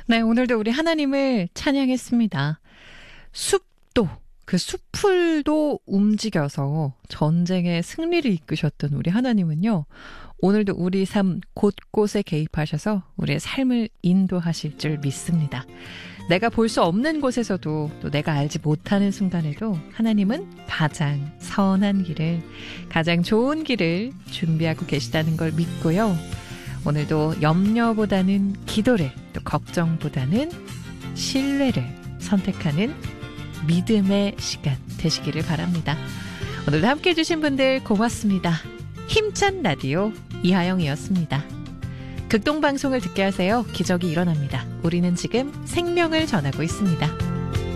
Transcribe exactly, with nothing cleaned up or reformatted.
네, 오늘도 우리 하나님을 찬양했습니다. 숲도, 그 숲풀도 움직여서 전쟁의 승리를 이끄셨던 우리 하나님은요, 오늘도 우리 삶 곳곳에 개입하셔서 우리의 삶을 인도하실 줄 믿습니다. 내가 볼 수 없는 곳에서도 또 내가 알지 못하는 순간에도 하나님은 가장 선한 길을, 가장 좋은 길을 준비하고 계시다는 걸 믿고요. 오늘도 염려보다는 기도를, 또 걱정보다는 신뢰를 선택하는 믿음의 시간 되시기를 바랍니다. 오늘도 함께해 주신 분들 고맙습니다. 힘찬 라디오 이하영이었습니다. 극동방송을 듣게 하세요. 기적이 일어납니다. 우리는 지금 생명을 전하고 있습니다.